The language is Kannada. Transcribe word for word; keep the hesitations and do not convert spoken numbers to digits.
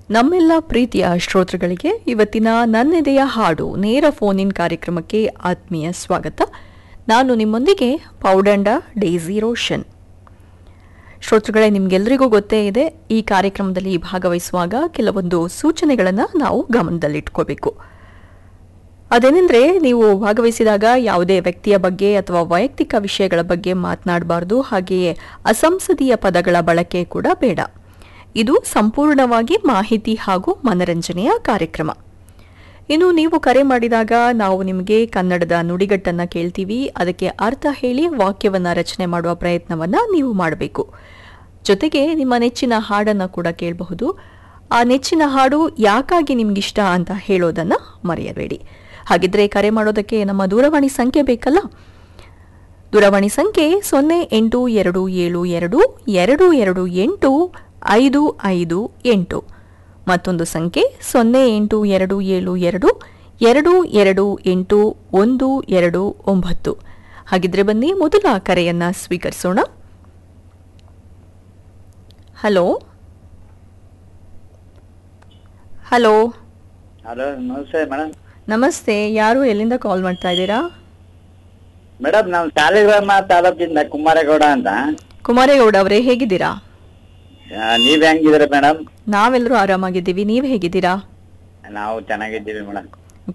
ನಮ್ಮೆಲ್ಲ ಪ್ರೀತಿಯ ಶ್ರೋತೃಗಳಿಗೆ ಇವತ್ತಿನ ನನ್ನೆದೆಯ ಹಾಡು ನೇರ ಫೋನ್ ಇನ್ ಕಾರ್ಯಕ್ರಮಕ್ಕೆ ಆತ್ಮೀಯ ಸ್ವಾಗತ. ನಾನು ನಿಮ್ಮೊಂದಿಗೆ ಪೌಡಂಡ ಡೇಸಿ ರೋಷನ್. ಶ್ರೋತೃಗಳೇ, ನಿಮಗೆಲ್ಲರಿಗೂ ಗೊತ್ತೇ ಇದೆ, ಈ ಕಾರ್ಯಕ್ರಮದಲ್ಲಿ ಭಾಗವಹಿಸುವಾಗ ಕೆಲವೊಂದು ಸೂಚನೆಗಳನ್ನು ನಾವು ಗಮನದಲ್ಲಿಟ್ಕೋಬೇಕು. ಅದೇನೆಂದರೆ, ನೀವು ಭಾಗವಹಿಸಿದಾಗ ಯಾವುದೇ ವ್ಯಕ್ತಿಯ ಬಗ್ಗೆ ಅಥವಾ ವೈಯಕ್ತಿಕ ವಿಷಯಗಳ ಬಗ್ಗೆ ಮಾತನಾಡಬಾರ್ದು. ಹಾಗೆಯೇ ಅಸಂಸದೀಯ ಪದಗಳ ಬಳಕೆ ಕೂಡ ಬೇಡ. ಇದು ಸಂಪೂರ್ಣವಾಗಿ ಮಾಹಿತಿ ಹಾಗೂ ಮನರಂಜನೆಯ ಕಾರ್ಯಕ್ರಮ. ಇನ್ನು ನೀವು ಕರೆ ಮಾಡಿದಾಗ ನಾವು ನಿಮಗೆ ಕನ್ನಡದ ನುಡಿಗಟ್ಟನ್ನು ಕೇಳ್ತೀವಿ. ಅದಕ್ಕೆ ಅರ್ಥ ಹೇಳಿ ವಾಕ್ಯವನ್ನು ರಚನೆ ಮಾಡುವ ಪ್ರಯತ್ನವನ್ನು ನೀವು ಮಾಡಬೇಕು. ಜೊತೆಗೆ ನಿಮ್ಮ ನೆಚ್ಚಿನ ಹಾಡನ್ನು ಕೂಡ ಕೇಳಬಹುದು. ಆ ನೆಚ್ಚಿನ ಹಾಡು ಯಾಕಾಗಿ ನಿಮಗಿಷ್ಟ ಅಂತ ಹೇಳೋದನ್ನು ಮರೆಯಬೇಡಿ. ಹಾಗಿದ್ರೆ ಕರೆ ಮಾಡೋದಕ್ಕೆ ನಮ್ಮ ದೂರವಾಣಿ ಸಂಖ್ಯೆ ಬೇಕಲ್ಲ. ದೂರವಾಣಿ ಸಂಖ್ಯೆ ಸೊನ್ನೆ ಎಂಟು ಎರಡು ಏಳು ಎರಡು ಎರಡು ಎರಡು ಎಂಟು ಐದು ಐದು ಎಂಟು. ಮತ್ತೊಂದು ಸಂಖ್ಯೆ ಸೊನ್ನೆ ಎಂಟು ಎರಡು ಏಳು ಎರಡು ಎರಡು ಎರಡು ಎಂಟು ಒಂದು ಎರಡು ಒಂಬತ್ತು. ಹಾಗಿದ್ರೆ ಬನ್ನಿ ಮೊದಲ ಕರೆಯನ್ನ ಸ್ವೀಕರಿಸೋಣ. ಹಲೋ ಹಲೋ ಹಲೋ, ನಮಸ್ತೆ ಮೇಡಮ್. ನಮಸ್ತೆ. ಯಾರು, ಎಲ್ಲಿಂದ ಕಾಲ್ ಮಾಡ್ತಾ ಇದ್ದೀರಾ? ಮೇಡಮ್, ನಾವು ಸಾಲಿಗ್ರಾಮ ತಾಲೂಕಿಂದ ಕುಮಾರೇಗೌಡ ಅಂತ. ಕುಮಾರೇಗೌಡ ಅವರೇ, ಹೇಗಿದ್ದೀರಾ? ಆ, ನೀವ್ ಹೆಂಗಿದ್ದೀರಾ ಮೇಡಮ್? ನಾವೆಲ್ಲರೂ ಆರಾಮಾಗಿದ್ದೀವಿ. ನೀವು ಹೇಗಿದ್ದೀರಾ? ನಾವು ಚೆನ್ನಾಗಿದ್ದೀವಿ ಮೇಡಮ್.